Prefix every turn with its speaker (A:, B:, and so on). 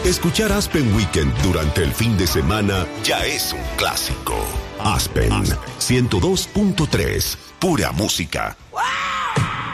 A: Escuchar Aspen Weekend durante el fin de semana ya es un clásico. Aspen 102.3, pura música.